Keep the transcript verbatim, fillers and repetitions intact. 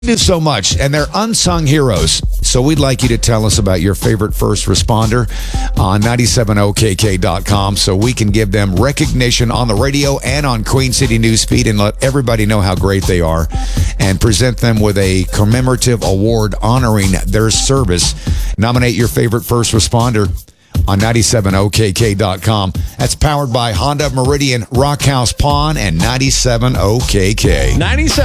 do so much, and they're unsung heroes. So we'd like you to tell us about your favorite first responder on nine seven O K K dot com so we can give them recognition on the radio and on Queen City Newsfeed and let everybody know how great they are and present them with a commemorative award honoring their service. Nominate your favorite first responder on nine seven O K K dot com. That's powered by Honda Meridian, Rockhouse Pawn, and ninety-seven O K K. ninety-seven